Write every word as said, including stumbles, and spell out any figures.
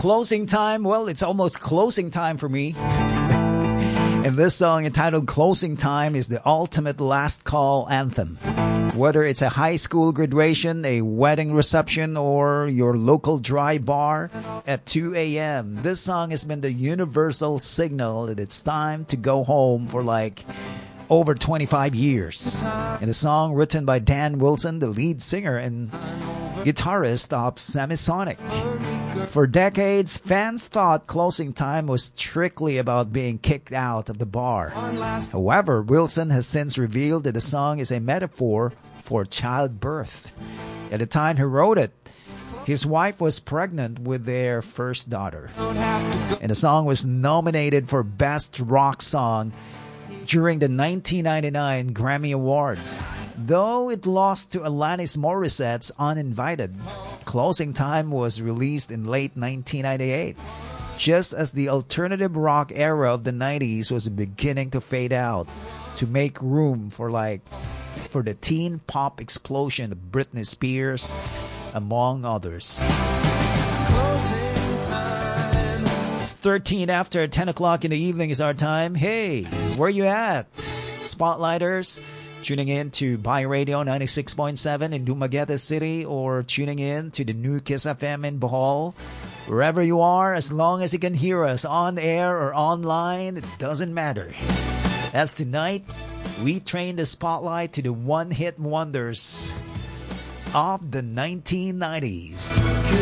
Closing time. Well, it's almost closing time for me. And this song entitled Closing Time is the ultimate last call anthem. Whether it's a high school graduation, a wedding reception, or your local dry bar at two a.m., this song has been the universal signal that it's time to go home for like over twenty-five years. And the song written by Dan Wilson, the lead singer and guitarist of Semisonic. For decades, fans thought Closing Time was strictly about being kicked out of the bar. However, Wilson has since revealed that the song is a metaphor for childbirth. At the time he wrote it, his wife was pregnant with their first daughter. And the song was nominated for Best Rock Song during the nineteen ninety-nine Grammy Awards. Though it lost to Alanis Morissette's Uninvited, Closing Time was released in late nineteen ninety-eight, just as the alternative rock era of the nineties was beginning to fade out, to make room for like for the teen pop explosion of Britney Spears, among others. It's thirteen after ten o'clock in the evening is our time. Hey, where you at? Spotlighters, tuning in to Buy Radio ninety-six point seven in Dumaguete City, or tuning in to the new Kiss F M in Bohol. Wherever you are, as long as you can hear us on air or online, it doesn't matter. As tonight, we train the spotlight to the one-hit wonders of the nineteen nineties.